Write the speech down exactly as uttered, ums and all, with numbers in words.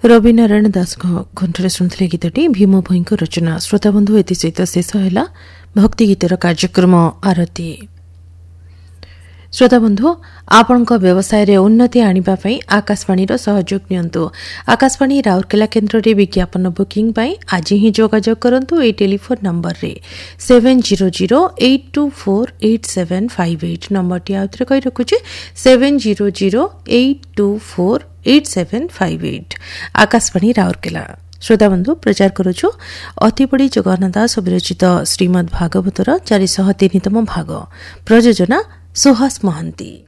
रवि नारायण दास कंठरे शुणुले गीतटी भीम भोई रचना। श्रोता बंधु एति सहित शेष है भक्ति गीतर कार्यक्रम आरती। श्रोता बंधु आपण व्यवसाय रे उन्नति आनिबा आकाशवाणी सहयोग नियंतु। आकाशवाणी राउरकेला केन्द्र रे विज्ञापन बुकिंग पाई आज ही जोगाजोग करंतु ए टेलीफोन नंबर रे seven zero zero eight to four eight seven five eight number T आउथरे कहि रखुची seven zero zero eight to four eight seven five eight. Akashvani Rourkela. श्रोता बंधु प्रचार करुछु अतिबड़ी जगन्नाथ दास विरचित श्रीमद् भागवतर चारिशह तीन तम भाग। प्रयोजना सुहास महांती।